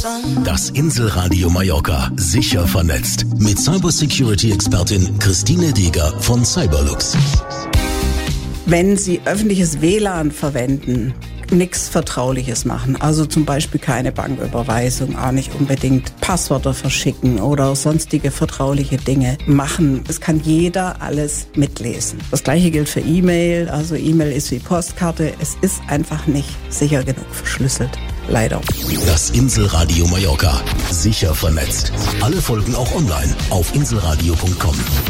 Das Inselradio Mallorca. Sicher vernetzt. Mit Cybersecurity-Expertin Christine Deger von Cyberlux. Wenn Sie öffentliches WLAN verwenden, nichts Vertrauliches machen. Also zum Beispiel keine Banküberweisung, auch nicht unbedingt Passwörter verschicken oder sonstige vertrauliche Dinge machen. Das kann jeder alles mitlesen. Das Gleiche gilt für E-Mail. Also E-Mail ist wie Postkarte. Es ist einfach nicht sicher genug verschlüsselt. Leider. Das Inselradio Mallorca. Sicher vernetzt. Alle Folgen auch online auf inselradio.com.